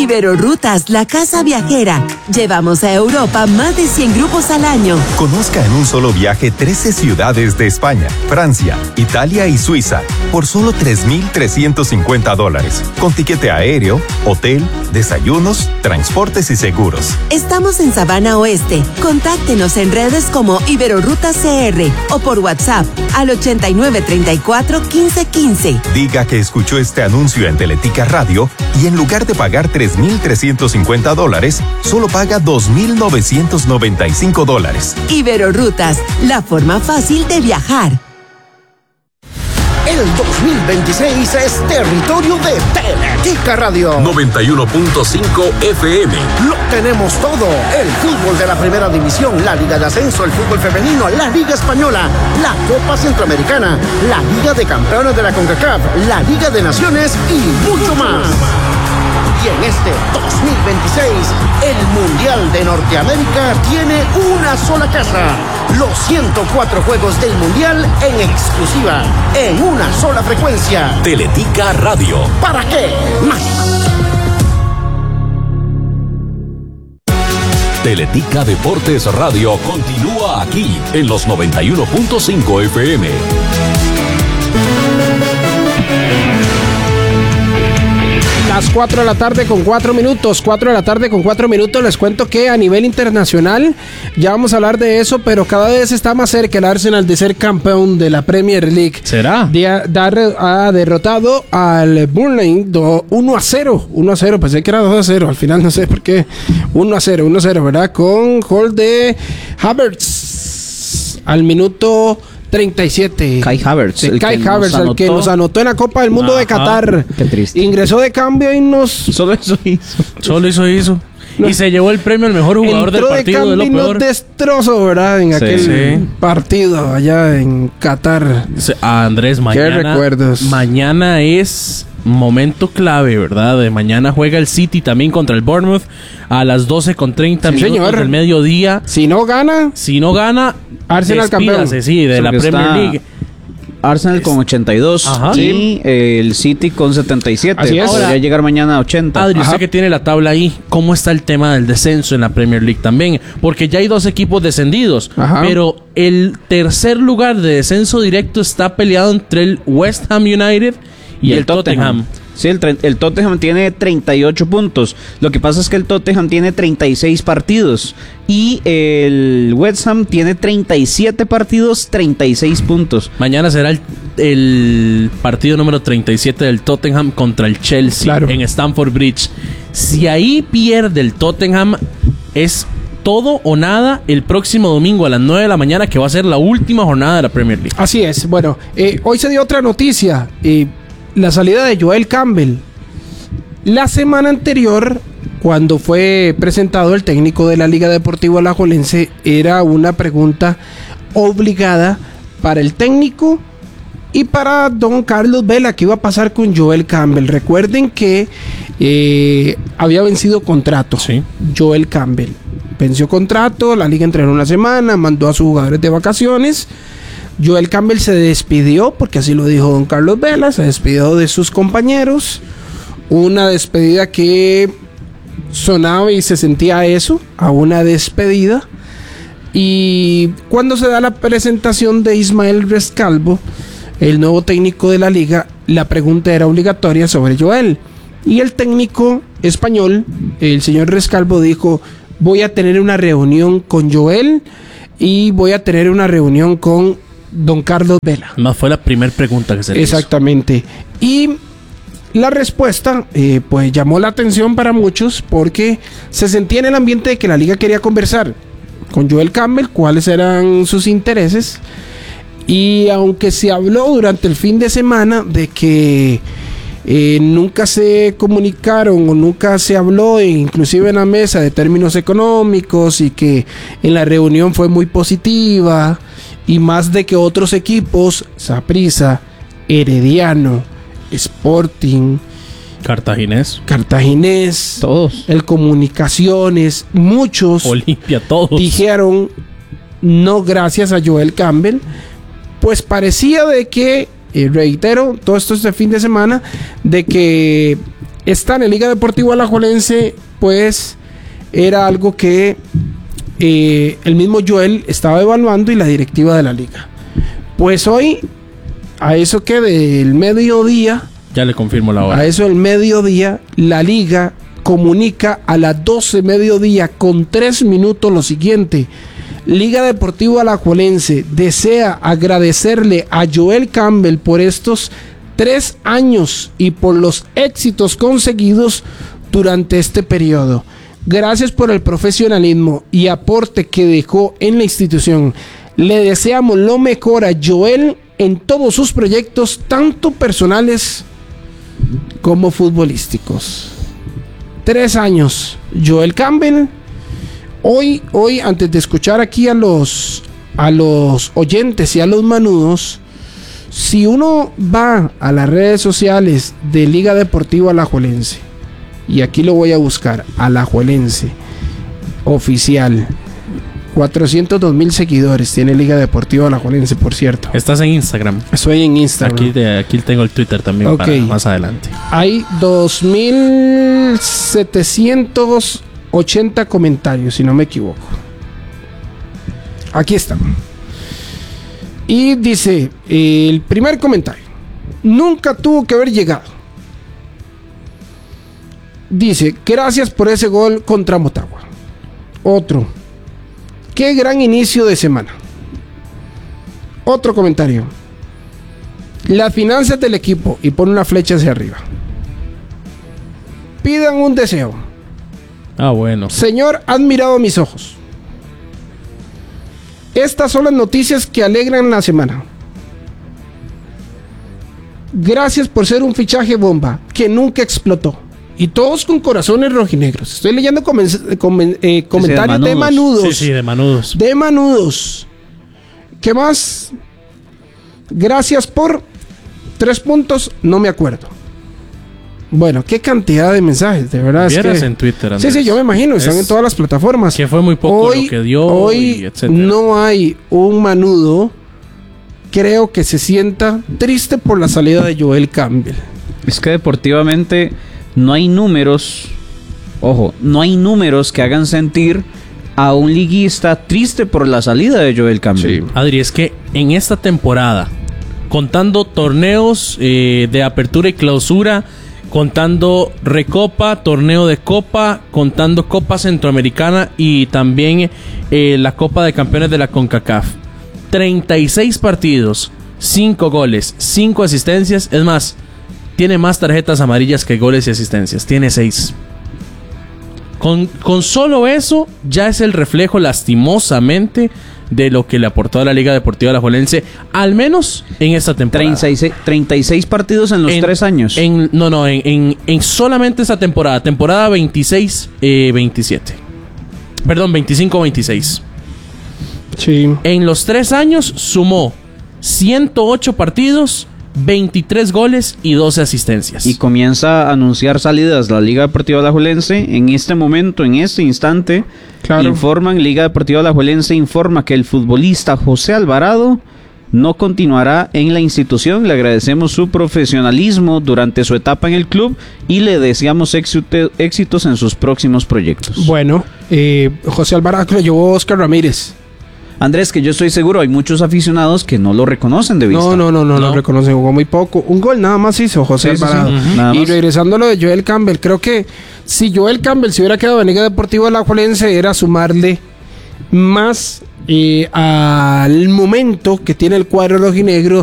Iberorutas, la casa viajera. Llevamos a Europa más de 100 grupos al año. Conozca en un solo viaje 13 ciudades de España, Francia, Italia y Suiza por solo $3,350. Con tiquete aéreo, hotel, desayunos, transportes y seguros. Estamos en Sabana Oeste. Contáctenos en redes como Iberorutas CR o por WhatsApp al 8934-1515. Diga que escuchó este anuncio en Teletica Radio y en lugar de pagar $3,350, solo paga $2,995. Iberorutas, la forma fácil de viajar. El 2026 es territorio de Teletica Radio. 91.5 FM. Lo tenemos todo. El fútbol de la primera división, la Liga de Ascenso, el fútbol femenino, la Liga Española, la Copa Centroamericana, la Liga de Campeones de la CONCACAF, la Liga de Naciones y mucho más. Y en este 2026, el Mundial de Norteamérica tiene una sola casa. Los 104 juegos del Mundial en exclusiva, en una sola frecuencia. Teletica Radio. ¿Para qué más? Teletica Deportes Radio continúa aquí en los 91.5 FM. Las 4 de la tarde con 4 minutos. 4 de la tarde con 4 minutos. Les cuento que a nivel internacional, ya vamos a hablar de eso, pero cada vez está más cerca el Arsenal de ser campeón de la Premier League. ¿Será? Ha derrotado al Burnley 1-0. 1-0, pensé que era 2-0. Al final no sé por qué. 1-0, ¿verdad? Con gol de Havertz al minuto 37. Kai Havertz. El que nos anotó en la Copa del Mundo de Qatar. Qué triste. Ingresó de cambio y Solo eso hizo. No. Y se llevó el premio al mejor jugador del partido. De cambio y nos destrozó, ¿verdad? En aquel partido allá en Qatar. Andrés, mañana. ¿Qué recuerdos? Mañana es momento clave, ¿verdad? De mañana juega el City también contra el Bournemouth a las 12:30 minutos del mediodía. Si no gana, Arsenal campeón. De la Premier League. Arsenal con 82. Ajá. Y el City con 77. Así es. Podría llegar mañana a 80. Adri, usted que tiene la tabla ahí, ¿cómo está el tema del descenso en la Premier League también? Porque ya hay 2 equipos descendidos, pero el tercer lugar de descenso directo está peleado entre el West Ham United y el Tottenham. Sí, el Tottenham tiene 38 puntos. Lo que pasa es que el Tottenham tiene 36 partidos. Y el West Ham tiene 37 partidos, 36 puntos. Mañana será el partido número 37 del Tottenham contra el Chelsea en Stamford Bridge. Si ahí pierde el Tottenham, es todo o nada el próximo domingo a las 9 de la mañana, que va a ser la última jornada de la Premier League. Así es. Bueno, hoy se dio otra noticia. La salida de Joel Campbell. La semana anterior, cuando fue presentado el técnico de la Liga Deportiva Alajuelense, era una pregunta obligada para el técnico y para don Carlos Vela. ¿Qué iba a pasar con Joel Campbell? Recuerden que había vencido contrato. Sí. Joel Campbell venció contrato, la liga entrenó una semana, mandó a sus jugadores de vacaciones. Joel Campbell se despidió, porque así lo dijo don Carlos Vela, se despidió de sus compañeros. Una despedida que sonaba y se sentía eso, a una despedida. Y cuando se da la presentación de Ismael Rescalvo, el nuevo técnico de la liga, la pregunta era obligatoria sobre Joel. Y el técnico español, el señor Rescalvo, dijo: voy a tener una reunión con Joel y voy a tener una reunión con don Carlos Vela. Más fue la primera pregunta que se le hizo. Exactamente. Y la respuesta pues llamó la atención para muchos, porque se sentía en el ambiente de que la liga quería conversar con Joel Campbell cuáles eran sus intereses. Y aunque se habló durante el fin de semana de que nunca se comunicaron o nunca se habló, inclusive en la mesa, de términos económicos, y que en la reunión fue muy positiva, y más de que otros equipos, Saprissa, Herediano, Sporting, Cartaginés, todos, el Comunicaciones, muchos, Olimpia, todos dijeron no gracias a Joel Campbell. Pues parecía de que, reitero, todo esto este fin de semana, de que estar en Liga Deportiva Alajuelense, pues era algo que el mismo Joel estaba evaluando y la directiva de la liga. Pues hoy, a eso que del mediodía, ya le confirmo la hora. A eso del mediodía, la liga comunica a las 12 mediodía con 3 minutos lo siguiente: Liga Deportiva Alajuelense desea agradecerle a Joel Campbell por estos 3 años y por los éxitos conseguidos durante este periodo. Gracias por el profesionalismo y aporte que dejó en la institución. Le deseamos lo mejor a Joel en todos sus proyectos, tanto personales como futbolísticos. 3 años, Joel Campbell. Hoy, antes de escuchar aquí a los oyentes y a los manudos, si uno va a las redes sociales de Liga Deportiva Alajuelense, y aquí lo voy a buscar, Alajuelense oficial, 402,000 seguidores tiene Liga Deportiva Alajuelense, por cierto. ¿Estás en Instagram? Estoy en Instagram. Aquí tengo el Twitter también, para más adelante. Hay 2,780 comentarios, si no me equivoco. Aquí están. Y dice, el primer comentario: nunca tuvo que haber llegado. Dice, gracias por ese gol contra Motagua. Otro: qué gran inicio de semana. Otro comentario: las finanzas del equipo, y pone una flecha hacia arriba. Pidan un deseo. Bueno. Señor, has mirado mis ojos. Estas son las noticias que alegran la semana. Gracias por ser un fichaje bomba que nunca explotó. Y todos con corazones rojinegros. Estoy leyendo comentarios de manudos. Sí, de manudos. De manudos. ¿Qué más? Gracias por 3 puntos, no me acuerdo. Bueno, qué cantidad de mensajes, de verdad. Vieras en Twitter, Andrés. Sí, yo me imagino, están en todas las plataformas. Que fue muy poco lo que dio. Hoy etcétera. No hay un manudo, creo, que se sienta triste por la salida de Joel Campbell. Es que deportivamente no hay números, ojo, no hay números que hagan sentir a un liguista triste por la salida de Joel Campbell. Sí. Adri, es que en esta temporada, contando torneos de apertura y clausura, contando Recopa, torneo de Copa, contando Copa Centroamericana y también la Copa de Campeones de la CONCACAF, 36 partidos, 5 goles, 5 asistencias. Es más, tiene más tarjetas amarillas que goles y asistencias. Tiene 6. Con solo eso ya es el reflejo, lastimosamente, de lo que le aportó a la Liga Deportiva Alajuelense, al menos en esta temporada. 36 partidos en los 3 años. En solamente esta temporada. Temporada 26-27. Perdón, 25-26. Sí. En los 3 años sumó 108 partidos, 23 goles y 12 asistencias. Y comienza a anunciar salidas la Liga Deportiva Alajuelense. En este momento, en este instante, claro. Liga Deportiva Alajuelense informa que el futbolista José Alvarado no continuará en la institución. Le agradecemos su profesionalismo durante su etapa en el club y le deseamos éxitos en sus próximos proyectos. Bueno, José Alvarado lo llevó Oscar Ramírez. Andrés, que yo estoy seguro hay muchos aficionados que no lo reconocen de vista. No lo reconocen, jugó muy poco. Un gol nada más hizo José Alvarado. Sí. Y regresando a lo de Joel Campbell, creo que si Joel Campbell se hubiera quedado en Liga Deportiva Alajuelense, era sumarle más al momento que tiene el cuadro rojinegro